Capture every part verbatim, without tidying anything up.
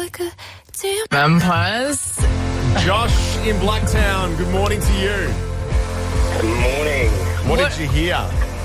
like a damn vampires. Josh in Blacktown, good morning to you. Good morning. What, What- did you hear?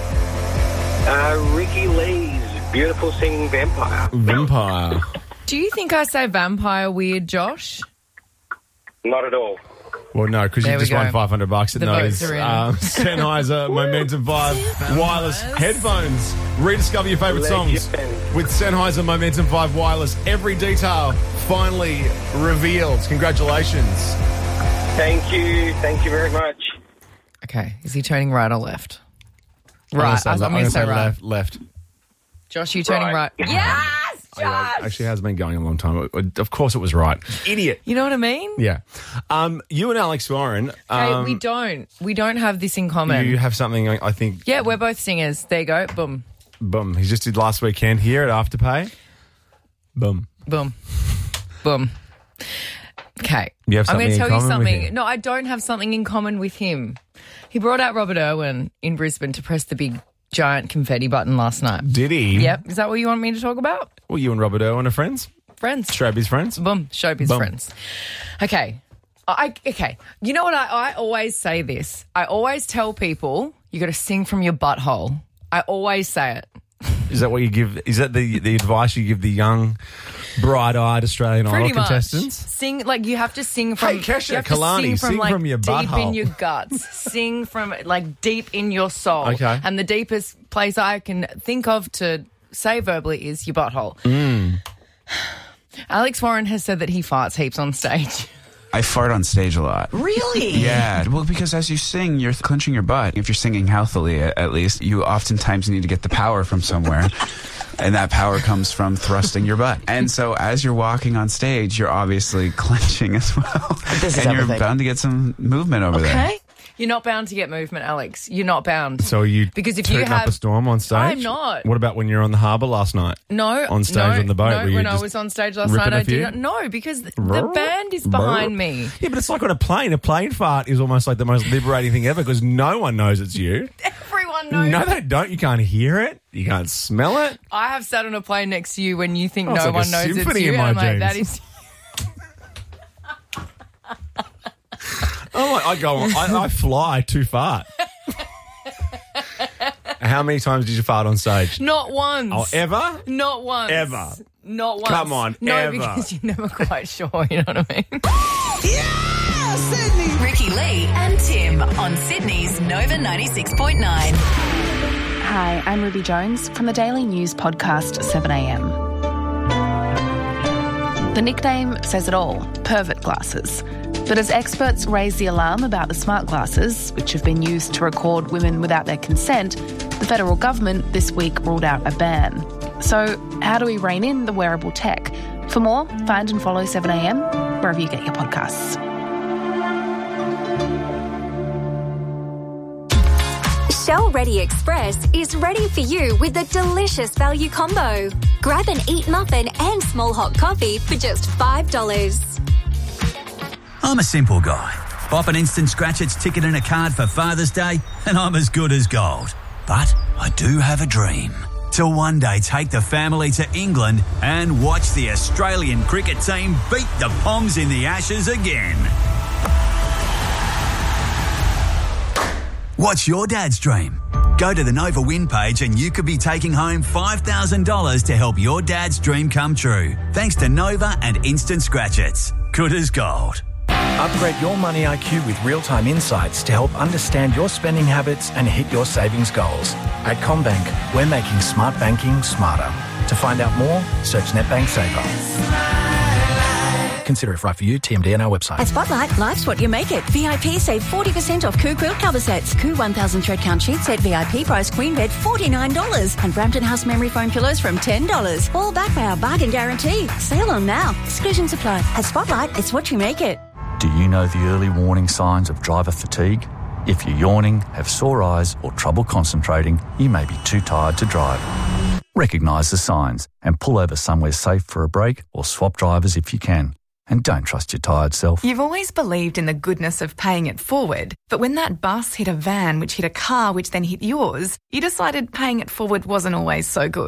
Uh, Ricky Lee's Beautiful Singing Vampire. Vampire. Do you think I say vampire weird, Josh? Not at all. Well, no, because you There we just won go. five hundred bucks at The votes those are in. um, Sennheiser Momentum five wireless headphones. Rediscover your favourite songs Legend. with Sennheiser Momentum five wireless. Every detail finally revealed. Congratulations. Thank you. Thank you very much. Okay, is he turning right or left? I'm gonna Right, say I'm le- going to I'm say gonna right. left. Left. Josh, you turning right? Right. Yes, Oh, yeah, Josh! actually, it has been going a long time. Of course, it was right. Idiot. You know what I mean? Yeah. Um, you and Alex Warren. Hey, Um, we don't. We don't have this in common. You have something. I I think. Yeah, we're both singers. There you go. Boom. Boom. He just did last weekend here at Afterpay. Boom. Boom. Boom. Okay. You have I'm something going to in tell you common with something. him? No, I don't have something in common with him. He brought out Robert Irwin in Brisbane to press the big giant confetti button last night. Did he? Yep. Is that what you want me to talk about? Well, you and Robert Irwin are friends? Friends. Showbiz friends? Boom. Showbiz Boom. friends. Okay. I, okay. You know what? I, I always say this. I always tell people you got to sing from your butthole. I always say it. Is that what you give? Is that the the advice you give the young, bright-eyed Australian Pretty Idol much. contestants? Sing like you have to sing from. Hey, Kesha you have Kalani, to sing from, sing like, from your deep butthole. in your guts. Sing from like deep in your soul. Okay. And the deepest place I can think of to say verbally is your butthole. Mm. Alex Warren has said that he farts heaps on stage. I fart on stage a lot. Really? Yeah, well, because as you sing, you're clenching your butt. If you're singing healthily, at at least, you oftentimes need to get the power from somewhere. And that power comes from thrusting your butt. And so as you're walking on stage, you're obviously clenching as well. This is and you're everything. bound to get some movement over there. Okay. You're not bound to get movement, Alex. You're not bound. So are you Because if you tooting have- up a storm on stage? I'm not. What about when you're on the harbour last night? No. On stage no, on the boat, No, were you when I just was on stage last ripping night, a I few? did not. No, because the, the band is behind me. Yeah, but it's like on a plane. A plane fart is almost like the most liberating thing ever because no one knows it's you. Everyone knows. No, they don't. You can't hear it. You can't smell it. I have sat on a plane next to you when you think Oh, it's no like a one knows it's symphony you. in my and I'm like, jeans. that is. Oh, I go. I, I fly too far. How many times did you fart on stage? Not once. Oh, ever? Not once. Ever? Not once. Come on, No, ever. because you're never quite sure, you know what I mean? Ricky Lee and Tim on Sydney's Nova ninety-six point nine. Hi, I'm Ruby Jones from the Daily News podcast seven a m. The nickname says it all, pervert glasses. But as experts raise the alarm about the smart glasses, which have been used to record women without their consent, the federal government this week ruled out a ban. So how do we rein in the wearable tech? For more, find and follow seven a m wherever you get your podcasts. Shell Ready Express is ready for you with a delicious value combo. Grab an Eat muffin and small hot coffee for just five dollars. I'm a simple guy. Pop an Instant Scratch-Its ticket and a card for Father's Day, and I'm as good as gold. But I do have a dream. To one day take the family to England and watch the Australian cricket team beat the Poms in the Ashes again. What's your dad's dream? Go to the Nova Win page and you could be taking home five thousand dollars to help your dad's dream come true. Thanks to Nova and Instant Scratch-Its. Good as gold. Upgrade your money I Q with real-time insights to help understand your spending habits and hit your savings goals. At CommBank, we're making smart banking smarter. To find out more, search NetBank Saver. Consider if right for you. T M D on our website. At Spotlight, life's what you make it. V I P save forty percent off Coo quilt cover sets. Coo one thousand thread count sheet set V I P price queen bed forty-nine dollars. And Brampton House memory foam pillows from ten dollars. All backed by our bargain guarantee. Sale on now. Exclusions apply. At Spotlight, it's what you make it. Do you know the early warning signs of driver fatigue? If you're yawning, have sore eyes or trouble concentrating, you may be too tired to drive. Recognise the signs and pull over somewhere safe for a break or swap drivers if you can. And don't trust your tired self. You've always believed in the goodness of paying it forward, but when that bus hit a van which hit a car which then hit yours, you decided paying it forward wasn't always so good.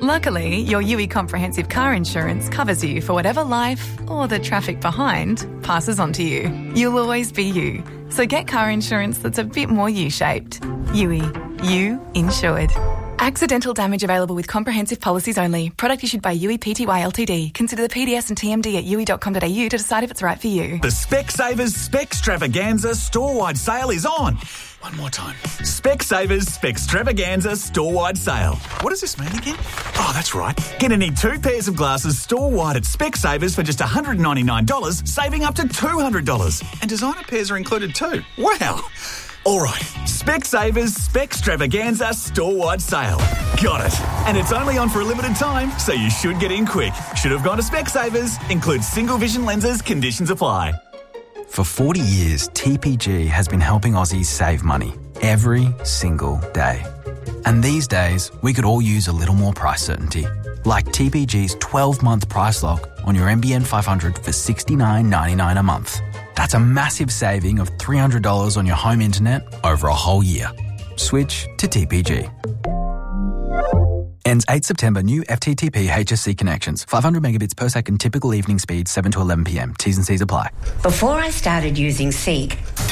Luckily, your U I Comprehensive Car Insurance covers you for whatever life or the traffic behind passes on to you. You'll always be you. So get car insurance that's a bit more U-shaped. U I. You insured. Accidental damage available with comprehensive policies only. Product issued by U I Pty Ltd. Consider the P D S and T M D at u i dot com dot a u to decide if it's right for you. The Specsavers Specstravaganza store-wide sale is on. One more time. Specsavers Specstravaganza store-wide sale. What does this mean again? Oh, that's right. Get any two pairs of glasses store-wide at Specsavers for just one hundred ninety-nine dollars, saving up to two hundred dollars. And designer pairs are included too. Wow. All right, Specsavers Specstravaganza store-wide sale. Got it. And it's only on for a limited time, so you should get in quick. Should have gone to Specsavers. Includes single vision lenses. Conditions apply. For forty years, T P G has been helping Aussies save money every single day. And these days, we could all use a little more price certainty. Like T P G's twelve-month price lock on your N B N five hundred for sixty-nine ninety-nine a month. That's a massive saving of three hundred dollars on your home internet over a whole year. Switch to T P G. Ends eighth September. New F T T P H S C connections. five hundred megabits per second. Typical evening speed seven to eleven p m. T's and C's apply. Before I started using Seek,